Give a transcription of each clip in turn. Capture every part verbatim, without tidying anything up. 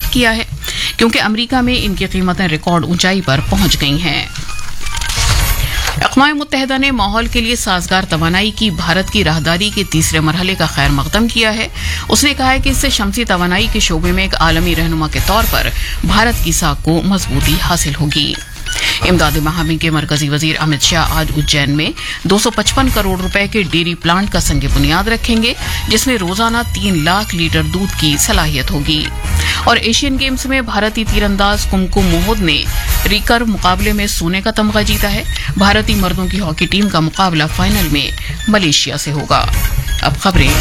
सख्त किया है क्योंकि अमेरिका में इनकी कीमतें रिकॉर्ड ऊंचाई पर पहुंच गई हैं। अक़वाम मुत्तहिदा ने माहौल के लिए साजगार तवानाई की भारत की राहदारी के तीसरे मरहले का खैर मकदम किया है। उसने कहा है कि इससे शमसी तवानाई के शोबे में एक आलमी रहनुमा के तौर पर भारत की साख को मजबूती हासिल होगी। इमदादी महामी के मरकजी वजीर अमित शाह आज उज्जैन में दो सौ पचपन करोड़ रुपए के डेयरी प्लांट का संग बुनियाद रखेंगे, जिसमें रोजाना तीन लाख लीटर दूध की सलाहियत होगी। और एशियन गेम्स में भारतीय तीरंदाज कुमकुम मोहद ने रिकर्व मुकाबले में सोने का तमगा जीता है। भारतीय मर्दों की हॉकी टीम का मुकाबला फाइनल में मलेशिया से होगा। अब खबरें।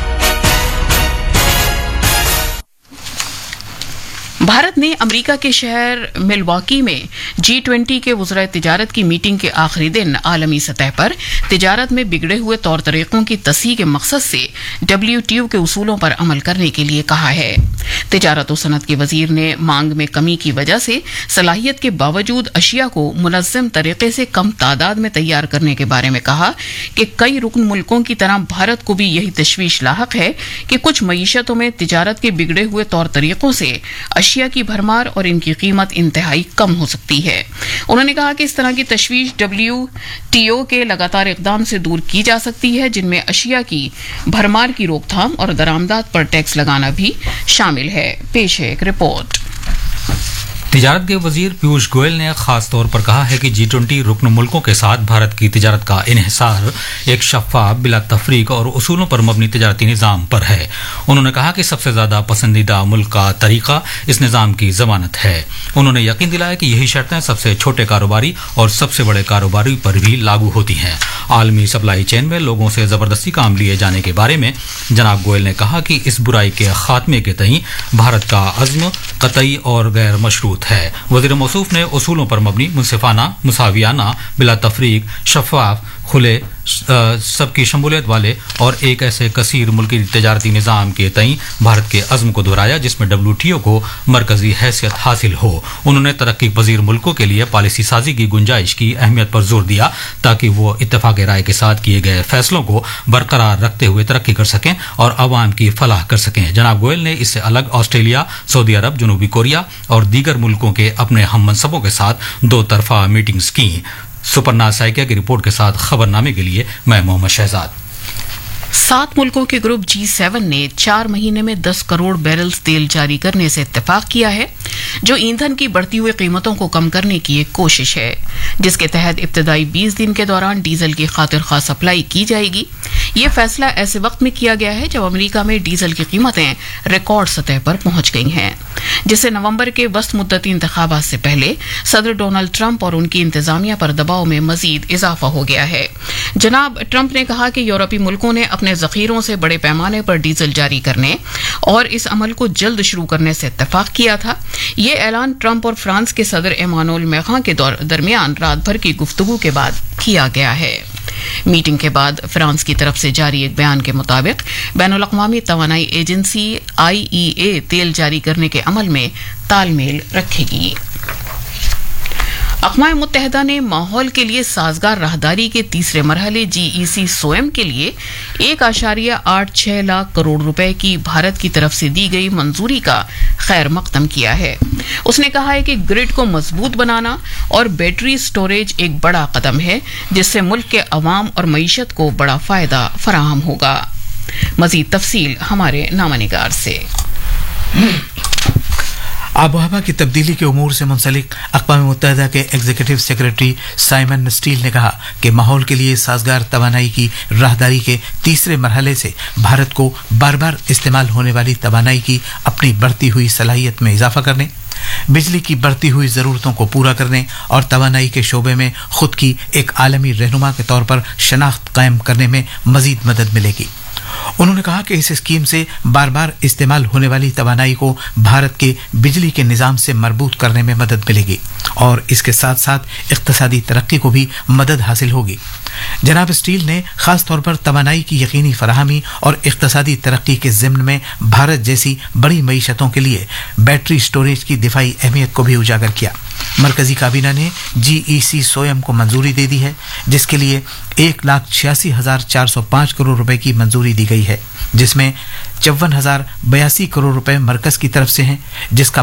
भारत ने अमेरिका के शहर मिलवॉकी में जी ट्वेंटी के वज़राए तिजारत की मीटिंग के आखिरी दिन आलमी सतह पर तिजारत में बिगड़े हुए तौर तरीकों की तस्हीह के मकसद से डब्ल्यू टी ओ के उसूलों पर अमल करने के लिए कहा है। तिजारत और सनत के वजीर ने मांग में कमी की वजह से सलाहियत के बावजूद अशिया को मुनज़्ज़म तरीके से कम तादाद में तैयार करने के बारे में कहा कि कई रुकन मुल्कों की तरह भारत को भी यही तशवीश लाहक है कि कुछ मईशतों में तिजारत के बिगड़े हुए तौर तरीकों से अशिया की भरमार और इनकी कीमत इंतहाई कम हो सकती है। उन्होंने कहा कि इस तरह की तशवीश डब्ल्यू टी ओ के लगातार इक़दाम से दूर की जा सकती है, जिनमें अशिया की भरमार की रोकथाम और दरामदात पर टैक्स लगाना भी शामिल है। पेश है एक रिपोर्ट। तिजारत के वजीर पीयूष गोयल ने खास तौर पर कहा है कि जी ट्वेंटी रुकन मुल्कों के साथ भारत की तिजारत का इन्हिसार एक शफ़ाफ, बिला तफरीक और उसूलों पर मबनी तिजारती निज़ाम पर है। उन्होंने कहा कि सबसे ज़्यादा पसंदीदा मुल्क का तरीका इस निज़ाम की ज़मानत है। उन्होंने यकीन दिलाया कि यही शर्तें सबसे छोटे कारोबारी और सबसे बड़े कारोबारी पर भी लागू होती हैं। आलमी सप्लाई चेन में लोगों से ज़बरदस्ती काम लिए जाने के बारे में जनाब गोयल ने कहा कि इस बुराई के खात्मे के तईं भारत का अज़्म कतई और गैर मशरूत है। वज़ीर मौसूफ ने उसूलों पर मबनी, मुनसिफाना, मुसावियाना, बिला तफरीक, शफ़ाफ, खुले, सबकी शमूलियत वाले और एक ऐसे कसीर मुल्की तजारती निज़ाम के तईं भारत के अज़्म को दोहराया जिसमें डब्ल्यू टी ओ को मरकजी हैसियत हासिल हो। उन्होंने तरक्की पजीर मुल्कों के लिए पॉलिसी साजी की गुंजाइश की अहमियत पर जोर दिया ताकि वो इत्तेफाक राय के साथ किए गए फैसलों को बरकरार रखते हुए तरक्की कर सकें और अवाम की फलाह कर सकें। जनाब गोयल ने इससे अलग ऑस्ट्रेलिया, सऊदी अरब, जनूबी कोरिया और दीगर मुल्कों के अपने हम मनसबों के साथ दो तरफा मीटिंग्स की। सुपर्ना साइकिया की रिपोर्ट के साथ खबरनामे के लिए मैं मोहम्मद शहजाद। सात मुल्कों के ग्रुप जी सेवन ने चार महीने में दस करोड़ बैरल्स तेल जारी करने से इत्तेफाक किया है, जो ईंधन की बढ़ती हुई कीमतों को कम करने की एक कोशिश है, जिसके तहत इब्तदाई बीस दिन के दौरान डीजल की खातिर खा सप्लाई की जाएगी। ये फैसला ऐसे वक्त में किया गया है जब अमेरिका में डीजल की कीमतें रिकॉर्ड सतह पर पहुंच गई हैं, जिससे नवंबर के वस्त मुद्दती इंतखाबात से पहले सदर डोनाल्ड ट्रंप और उनकी इंतजामिया पर दबाव में मजीद इजाफा हो गया है। जनाब ट्रंप ने कहा कि यूरोपीय मुल्कों ने अपने जखीरों से बड़े पैमाने पर डीजल जारी करने और इस अमल को जल्द शुरू करने से इत्तेफाक किया था। ये ऐलान ट्रंप और फ्रांस के सदर इमानुएल मैक्रों के दरमियान रात भर की गुफ्तगू के बाद किया गया है। मीटिंग के बाद फ्रांस की तरफ से जारी एक बयान के मुताबिक बैनुल अक़वामी तवानाई एजेंसी आई ई ए तेल जारी करने के अमल में तालमेल रखेगी। अक़वाम मुत्तहिदा ने माहौल के लिए साजगार राहदारी के तीसरे मरहले जी ई सी सोएम के लिए एक आशारिया आठ छह लाख करोड़ रुपए की भारत की तरफ से दी गई मंजूरी का खैर मकदम किया है। उसने कहा है कि ग्रिड को मजबूत बनाना और बैटरी स्टोरेज एक बड़ा कदम है, जिससे मुल्क के अवाम और मईशत को बड़ा फायदा फराहम होगा। मजीद तफसील हमारे नामानिगार से। आबोहवा की तब्दीली के उमूर से मुंसलिक अक़वाम मुत्तहिदा के एग्जीक्यूटिव सेक्रेटरी साइमन स्टील ने कहा कि माहौल के लिए साजगार तवानाई की राहदारी के तीसरे मरहले से भारत को बार बार इस्तेमाल होने वाली तवानाई की अपनी बढ़ती हुई सलाहियत में इजाफा करने, बिजली की बढ़ती हुई ज़रूरतों को पूरा करने और तवानाई के शोबे में खुद की एक आलमी रहनुमा के तौर पर शनाख्त कायम करने में मजीद मदद मिलेगी। उन्होंने कहा कि इस स्कीम से बार बार इस्तेमाल होने वाली तवानाई को भारत के बिजली के निज़ाम से मरबूत करने में मदद मिलेगी और इसके साथ साथ इक़्तिसादी तरक्की को भी मदद हासिल होगी। जनाब स्टील ने खास तौर पर तवानाई की यकीनी फराहमी और इक़्तिसादी तरक्की के ज़िम्न में भारत जैसी बड़ी मईशतों के लिए बैटरी स्टोरेज की दिफाई अहमियत को भी उजागर किया। मरकजी काबीना ने जी ई सी सोएम को मंजूरी दे दी है, जिसके लिए एक लाख छियासी हजार चार सौ पाँच करोड़ रुपए की मंजूरी दी गई है, जिसमें चौवन हजार बयासी करोड़ रुपए मरकज की तरफ से हैं, जिसका